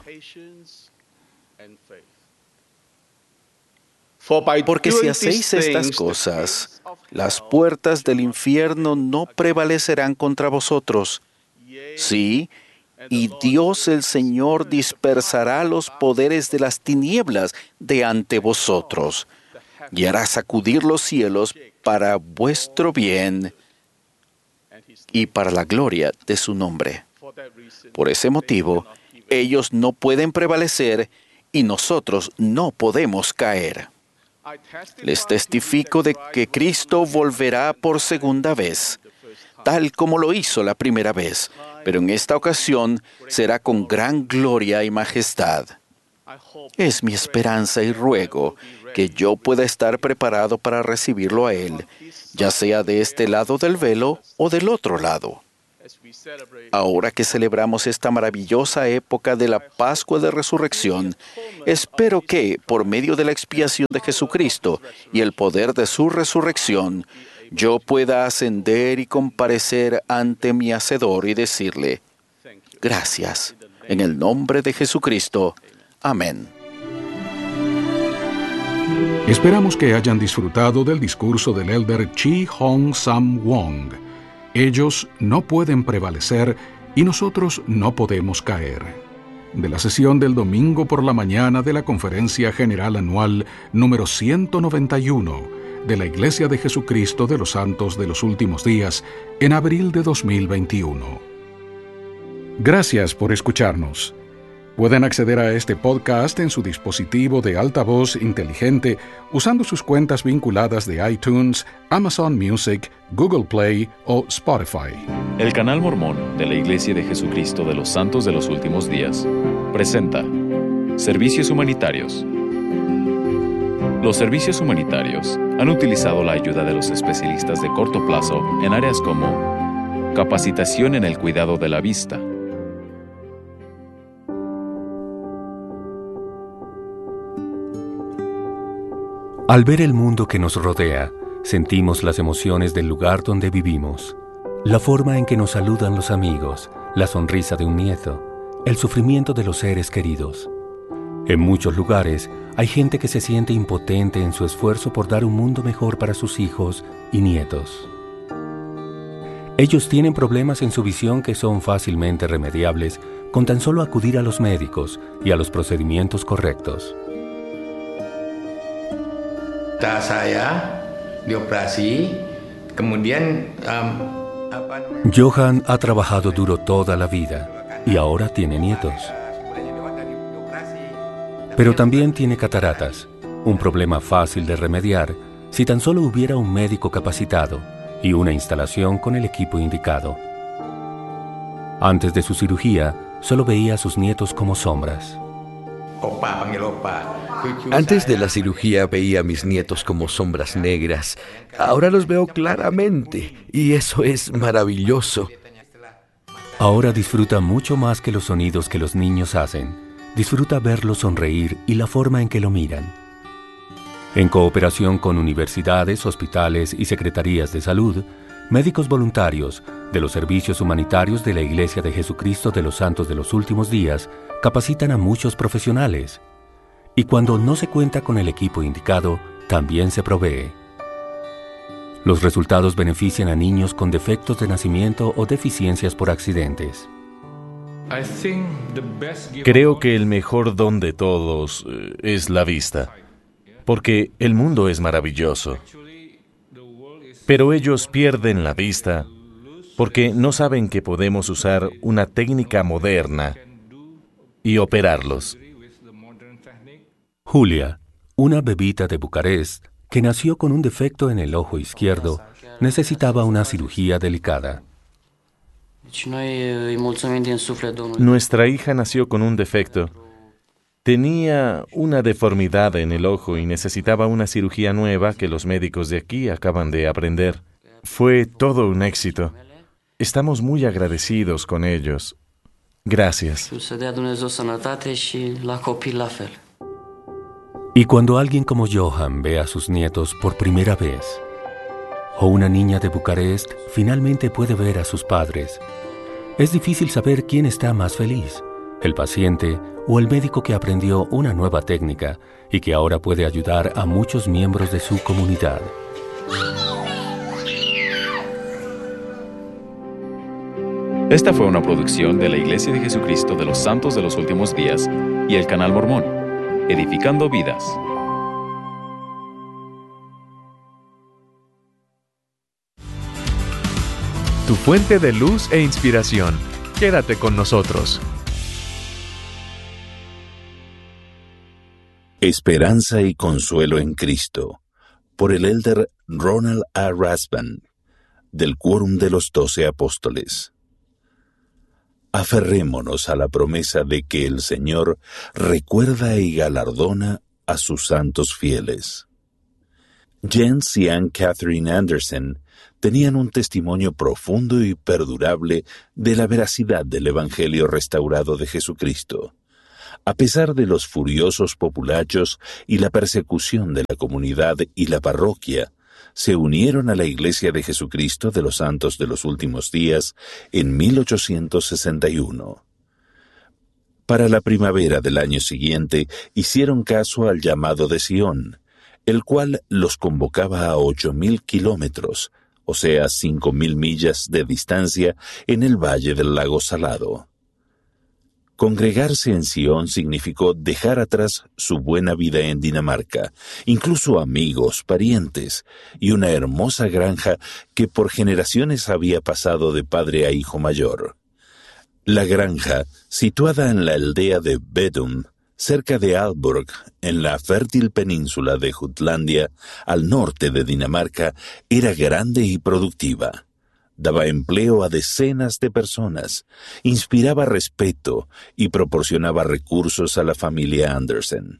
Porque si hacéis estas cosas, las puertas del infierno no prevalecerán contra vosotros. Sí, y Dios el Señor dispersará los poderes de las tinieblas de ante vosotros, y hará sacudir los cielos para vuestro bien y para la gloria de su nombre. Por ese motivo, ellos no pueden prevalecer y nosotros no podemos caer. Les testifico de que Cristo volverá por segunda vez, tal como lo hizo la primera vez, pero en esta ocasión será con gran gloria y majestad. Es mi esperanza y ruego que yo pueda estar preparado para recibirlo a Él, ya sea de este lado del velo o del otro lado. Ahora que celebramos esta maravillosa época de la Pascua de Resurrección, espero que, por medio de la expiación de Jesucristo y el poder de su resurrección, yo pueda ascender y comparecer ante mi Hacedor y decirle, gracias, en el nombre de Jesucristo. Amén. Esperamos que hayan disfrutado del discurso del elder Chi Hong Sam Wong. Ellos no pueden prevalecer y nosotros no podemos caer. De la sesión del domingo por la mañana de la Conferencia General Anual número ciento noventa y uno de la Iglesia de Jesucristo de los Santos de los Últimos Días en abril de dos mil veintiuno. Gracias por escucharnos. Pueden acceder a este podcast en su dispositivo de altavoz inteligente usando sus cuentas vinculadas de iTunes, Amazon Music, Google Play o Spotify. El Canal Mormón de la Iglesia de Jesucristo de los Santos de los Últimos Días presenta Servicios Humanitarios. Los servicios humanitarios han utilizado la ayuda de los especialistas de corto plazo en áreas como capacitación en el cuidado de la vista, Al ver el mundo que nos rodea, sentimos las emociones del lugar donde vivimos, la forma en que nos saludan los amigos, la sonrisa de un nieto, el sufrimiento de los seres queridos. En muchos lugares hay gente que se siente impotente en su esfuerzo por dar un mundo mejor para sus hijos y nietos. Ellos tienen problemas en su visión que son fácilmente remediables con tan solo acudir a los médicos y a los procedimientos correctos. Saya dioperasi, kemudian um, apa Johan ha trabajado duro toda la vida y ahora tiene nietos. Pero también tiene cataratas, un problema fácil de remediar si tan solo hubiera un médico capacitado y una instalación con el equipo indicado. Antes de su cirugía, solo veía a sus nietos como sombras. Opa, panggil opa. Antes de la cirugía veía a mis nietos como sombras negras. Ahora los veo claramente y eso es maravilloso. Ahora disfruta mucho más que los sonidos que los niños hacen. Disfruta verlos sonreír y la forma en que lo miran. En cooperación con universidades, hospitales y secretarías de salud, médicos voluntarios de los servicios humanitarios de la Iglesia de Jesucristo de los Santos de los Últimos Días capacitan a muchos profesionales. Y cuando no se cuenta con el equipo indicado, también se provee. Los resultados benefician a niños con defectos de nacimiento o deficiencias por accidentes. Creo que el mejor don de todos eh, es la vista, porque el mundo es maravilloso. Pero ellos pierden la vista porque no saben que podemos usar una técnica moderna y operarlos. Julia, una bebita de Bucarest, que nació con un defecto en el ojo izquierdo, necesitaba una cirugía delicada. Nuestra hija nació con un defecto. Tenía una deformidad en el ojo y necesitaba una cirugía nueva que los médicos de aquí acaban de aprender. Fue todo un éxito. Estamos muy agradecidos con ellos. Gracias. Y cuando alguien como Johan ve a sus nietos por primera vez, o una niña de Bucarest finalmente puede ver a sus padres, es difícil saber quién está más feliz, el paciente o el médico que aprendió una nueva técnica y que ahora puede ayudar a muchos miembros de su comunidad. Esta fue una producción de la Iglesia de Jesucristo de los Santos de los Últimos Días y el Canal Mormón, edificando vidas. Tu fuente de luz e inspiración. Quédate con nosotros. Esperanza y consuelo en Cristo, por el elder Ronald A. Rasband, del Quórum de los Doce Apóstoles. Aferrémonos a la promesa de que el Señor recuerda y galardona a sus santos fieles. Jens y Anne Catherine Anderson tenían un testimonio profundo y perdurable de la veracidad del Evangelio restaurado de Jesucristo. A pesar de los furiosos populachos y la persecución de la comunidad y la parroquia, se unieron a la Iglesia de Jesucristo de los Santos de los Últimos Días en mil ochocientos sesenta y uno. Para la primavera del año siguiente hicieron caso al llamado de Sion, el cual los convocaba a ocho mil kilómetros, o sea, cinco mil millas de distancia en el valle del lago Salado. Congregarse en Sion significó dejar atrás su buena vida en Dinamarca, incluso amigos, parientes, y una hermosa granja que por generaciones había pasado de padre a hijo mayor. La granja, situada en la aldea de Vedum, cerca de Aalborg, en la fértil península de Jutlandia, al norte de Dinamarca, era grande y productiva. Daba empleo a decenas de personas, inspiraba respeto y proporcionaba recursos a la familia Andersen.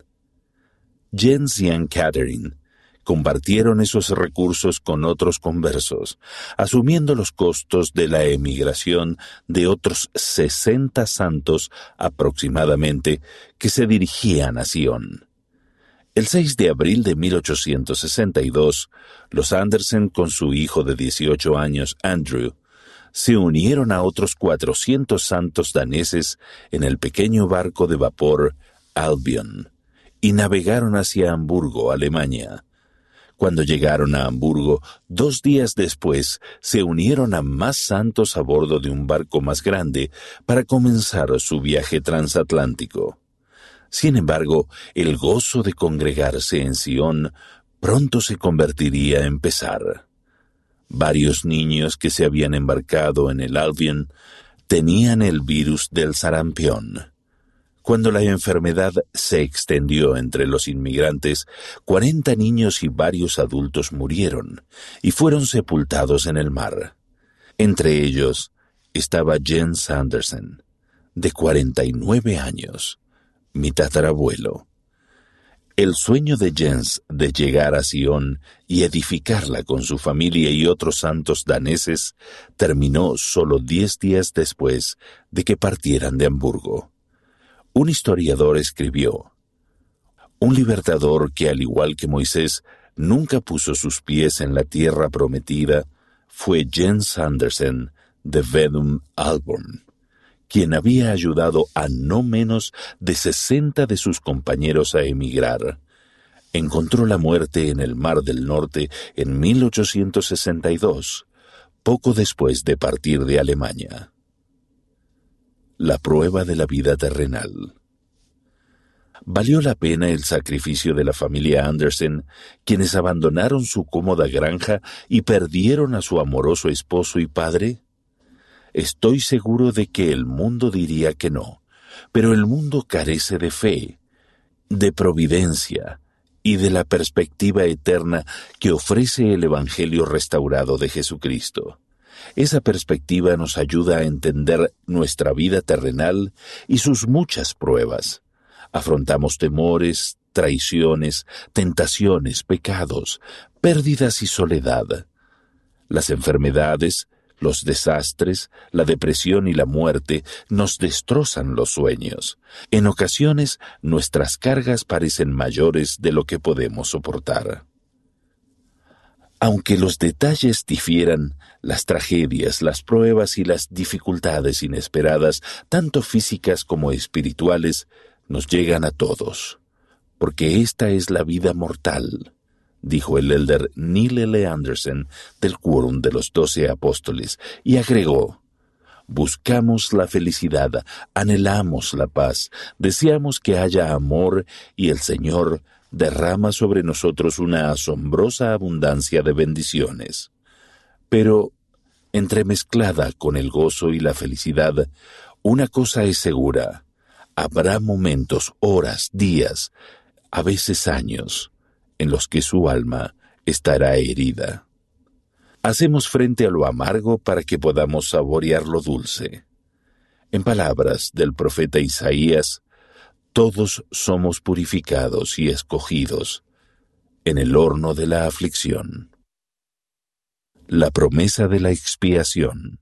Jens y Anne Catherine compartieron esos recursos con otros conversos, asumiendo los costos de la emigración de otros sesenta santos aproximadamente que se dirigían a Sion. El seis de abril de mil ochocientos sesenta y dos, los Andersen con su hijo de dieciocho años, Andrew, se unieron a otros cuatrocientos santos daneses en el pequeño barco de vapor Albion y navegaron hacia Hamburgo, Alemania. Cuando llegaron a Hamburgo, dos días después, se unieron a más santos a bordo de un barco más grande para comenzar su viaje transatlántico. Sin embargo, el gozo de congregarse en Sion pronto se convertiría en pesar. Varios niños que se habían embarcado en el Albion tenían el virus del sarampión. Cuando la enfermedad se extendió entre los inmigrantes, cuarenta niños y varios adultos murieron y fueron sepultados en el mar. Entre ellos estaba Jens Andersen, de cuarenta y nueve años. Mi tatarabuelo. El sueño de Jens de llegar a Sion y edificarla con su familia y otros santos daneses terminó solo diez días después de que partieran de Hamburgo. Un historiador escribió: un libertador que, al igual que Moisés, nunca puso sus pies en la tierra prometida, fue Jens Andersen de Vedum Alborn, quien había ayudado a no menos de sesenta de sus compañeros a emigrar. Encontró la muerte en el Mar del Norte en mil ochocientos sesenta y dos, poco después de partir de Alemania. La prueba de la vida terrenal. ¿Valió la pena el sacrificio de la familia Andersen, quienes abandonaron su cómoda granja y perdieron a su amoroso esposo y padre? Estoy seguro de que el mundo diría que no, pero el mundo carece de fe, de providencia y de la perspectiva eterna que ofrece el Evangelio restaurado de Jesucristo. Esa perspectiva nos ayuda a entender nuestra vida terrenal y sus muchas pruebas. Afrontamos temores, traiciones, tentaciones, pecados, pérdidas y soledad. Las enfermedades, los desastres, la depresión y la muerte nos destrozan los sueños. En ocasiones, nuestras cargas parecen mayores de lo que podemos soportar. Aunque los detalles difieran, las tragedias, las pruebas y las dificultades inesperadas, tanto físicas como espirituales, nos llegan a todos, porque esta es la vida mortal, dijo el elder Neil L. Andersen del Quórum de los Doce Apóstoles, y agregó: buscamos la felicidad, anhelamos la paz, deseamos que haya amor y el Señor derrama sobre nosotros una asombrosa abundancia de bendiciones. Pero, entremezclada con el gozo y la felicidad, una cosa es segura: habrá momentos, horas, días, a veces años, en los que su alma estará herida. Hacemos frente a lo amargo para que podamos saborear lo dulce. En palabras del profeta Isaías, todos somos purificados y escogidos en el horno de la aflicción. La promesa de la expiación.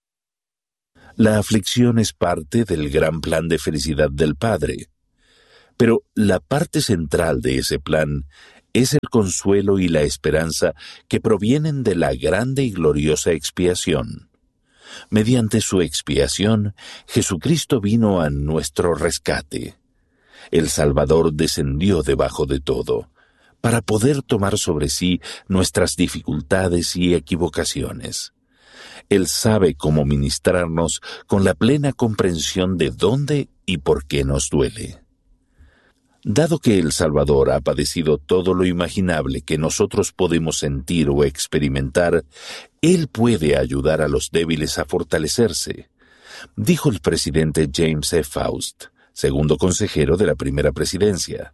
La aflicción es parte del gran plan de felicidad del Padre, pero la parte central de ese plan es el consuelo y la esperanza que provienen de la grande y gloriosa expiación. Mediante su expiación, Jesucristo vino a nuestro rescate. El Salvador descendió debajo de todo, para poder tomar sobre sí nuestras dificultades y equivocaciones. Él sabe cómo ministrarnos con la plena comprensión de dónde y por qué nos duele. Dado que el Salvador ha padecido todo lo imaginable que nosotros podemos sentir o experimentar, Él puede ayudar a los débiles a fortalecerse, dijo el presidente James E. Faust, segundo consejero de la primera presidencia.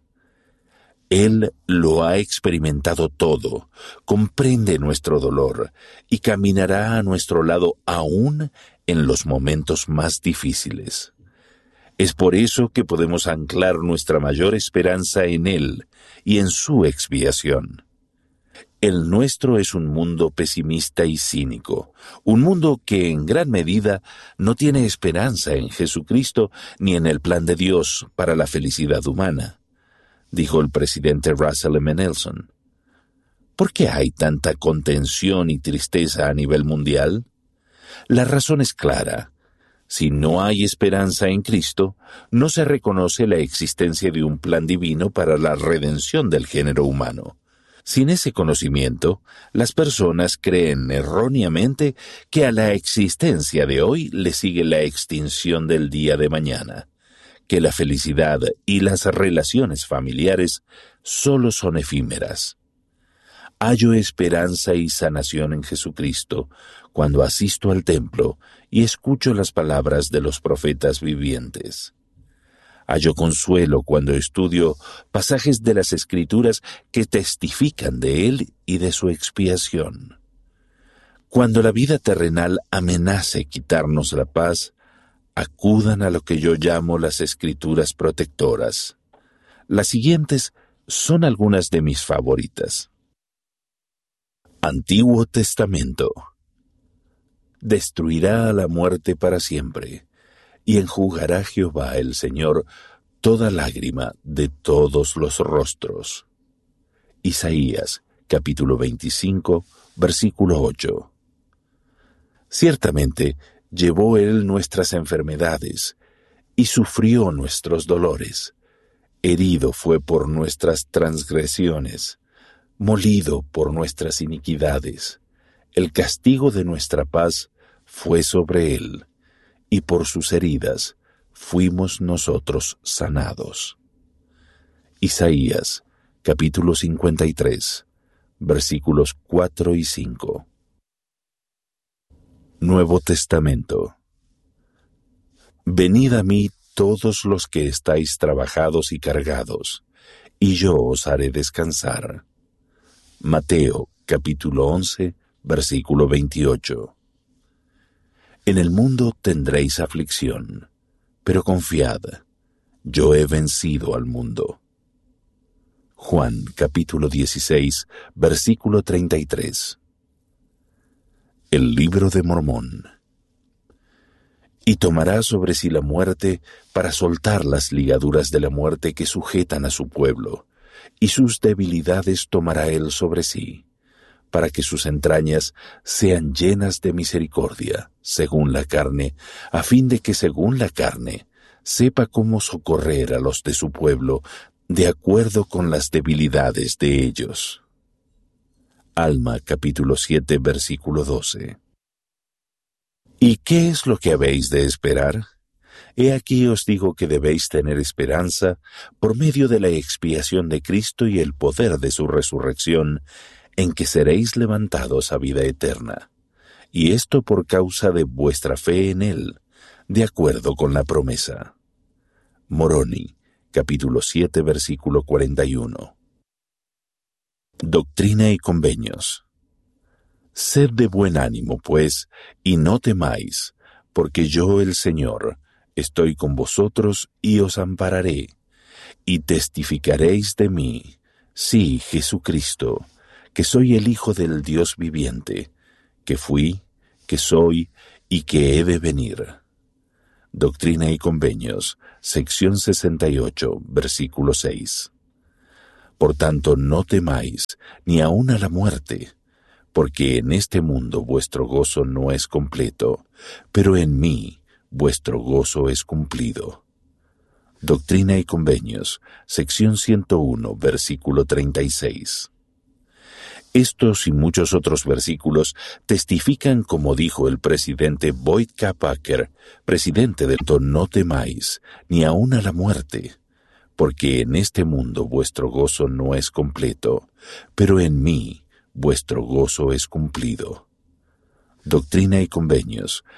Él lo ha experimentado todo, comprende nuestro dolor y caminará a nuestro lado aún en los momentos más difíciles. Es por eso que podemos anclar nuestra mayor esperanza en Él y en su expiación. El nuestro es un mundo pesimista y cínico, un mundo que en gran medida no tiene esperanza en Jesucristo ni en el plan de Dios para la felicidad humana, dijo el presidente Russell M. Nelson. ¿Por qué hay tanta contención y tristeza a nivel mundial? La razón es clara. Si no hay esperanza en Cristo, no se reconoce la existencia de un plan divino para la redención del género humano. Sin ese conocimiento, las personas creen erróneamente que a la existencia de hoy le sigue la extinción del día de mañana, que la felicidad y las relaciones familiares solo son efímeras. Hallo esperanza y sanación en Jesucristo cuando asisto al templo y escucho las palabras de los profetas vivientes. Hallo consuelo cuando estudio pasajes de las Escrituras que testifican de Él y de su expiación. Cuando la vida terrenal amenace quitarnos la paz, acudan a lo que yo llamo las Escrituras protectoras. Las siguientes son algunas de mis favoritas. Antiguo Testamento. Destruirá a la muerte para siempre, y enjugará Jehová el Señor toda lágrima de todos los rostros. Isaías, capítulo veinticinco, versículo ocho. Ciertamente, llevó Él nuestras enfermedades, y sufrió nuestros dolores. Herido fue por nuestras transgresiones, molido por nuestras iniquidades. El castigo de nuestra paz fue sobre Él, y por sus heridas fuimos nosotros sanados. Isaías, capítulo cincuenta y tres, versículos cuatro y cinco. Nuevo Testamento. Venid a mí todos los que estáis trabajados y cargados, y yo os haré descansar. Mateo, capítulo once, versículo veintiocho. En el mundo tendréis aflicción, pero confiad, yo he vencido al mundo. Juan, capítulo dieciséis, versículo treinta y tres. El libro de Mormón. Y tomará sobre sí la muerte para soltar las ligaduras de la muerte que sujetan a su pueblo, y sus debilidades tomará él sobre sí, para que sus entrañas sean llenas de misericordia, según la carne, a fin de que según la carne sepa cómo socorrer a los de su pueblo, de acuerdo con las debilidades de ellos. Alma, capítulo siete, versículo doce. ¿Y qué es lo que habéis de esperar? He aquí os digo que debéis tener esperanza por medio de la expiación de Cristo y el poder de su resurrección, en que seréis levantados a vida eterna, y esto por causa de vuestra fe en Él, de acuerdo con la promesa. Moroni, capítulo siete, versículo cuarenta y uno. Doctrina y Convenios. Sed de buen ánimo, pues, y no temáis, porque yo, el Señor, estoy con vosotros y os ampararé, y testificaréis de mí, sí, Jesucristo, que soy el Hijo del Dios viviente, que fui, que soy y que he de venir. Doctrina y Convenios, sección sesenta y ocho, versículo seis. Por tanto, no temáis, ni aun a la muerte, porque en este mundo vuestro gozo no es completo, pero en mí vuestro gozo es cumplido. Doctrina y Convenios, sección ciento uno, versículo treinta y seis. Estos y muchos otros versículos testifican, como dijo el presidente Boyd K. Packer, presidente del No temáis, ni aun a la muerte, porque en este mundo vuestro gozo no es completo, pero en mí vuestro gozo es cumplido. Doctrina y Convenios,